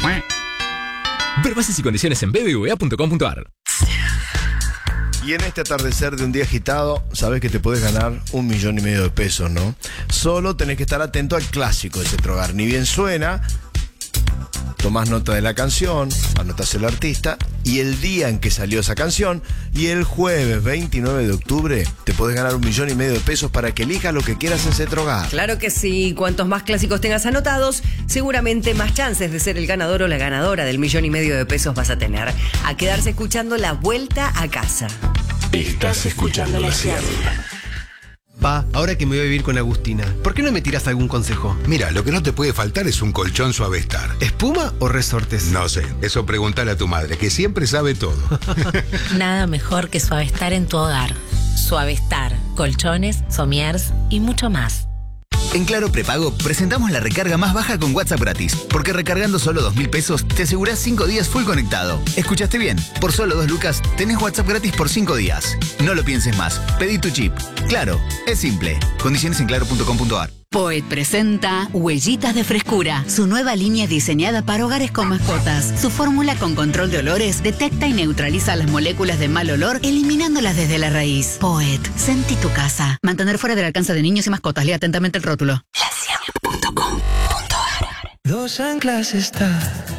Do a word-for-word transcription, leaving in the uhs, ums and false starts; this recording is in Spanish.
Ver bases y condiciones en b b v a punto com punto a r. Y en este atardecer de un día agitado, sabes que te puedes ganar un millón y medio de pesos, ¿no? Solo tenés que estar atento al clásico de Cetrogar. Ni bien suena, tomás nota de la canción, anotás el artista y el día en que salió esa canción, y el jueves veintinueve de octubre te podés ganar un millón y medio de pesos para que elijas lo que quieras en Cetrogar. Claro que sí, cuantos más clásicos tengas anotados, seguramente más chances de ser el ganador o la ganadora del millón y medio de pesos vas a tener. A quedarse escuchando La Vuelta a Casa. Estás escuchando La Cielo. Pa, ahora que me voy a vivir con Agustina, ¿por qué no me tiras algún consejo? Mira, lo que no te puede faltar es un colchón Suavestar. ¿Espuma o resortes? No sé, eso preguntale a tu madre, que siempre sabe todo. Nada mejor que Suavestar en tu hogar. Suavestar, colchones, somiers y mucho más. En Claro Prepago presentamos la recarga más baja con WhatsApp gratis, porque recargando solo dos mil pesos te asegurás cinco días full conectado. ¿Escuchaste bien? Por solo dos lucas tenés WhatsApp gratis por cinco días. No lo pienses más, pedí tu chip. Claro, es simple. Condiciones en claro punto com punto a r. Poet presenta Huellitas de Frescura, su nueva línea diseñada para hogares con mascotas. Su fórmula con control de olores detecta y neutraliza las moléculas de mal olor, eliminándolas desde la raíz. Poet, sentí tu casa. Mantener fuera del alcance de niños y mascotas. Lea atentamente el rótulo. Dos anclas está